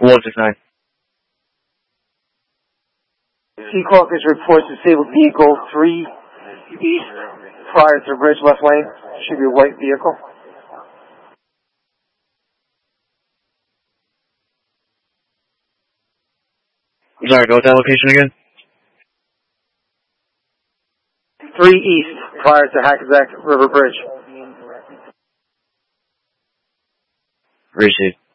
169. Seahawkers reports disabled vehicle 3 east prior to the bridge left lane. Should be a white vehicle. Sorry, go with that location again? 3 east prior to Hackensack River Bridge. Received.